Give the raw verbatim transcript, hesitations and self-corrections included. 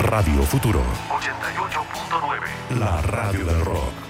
Radio Futuro ochenta y ocho punto nueve. La radio del rock.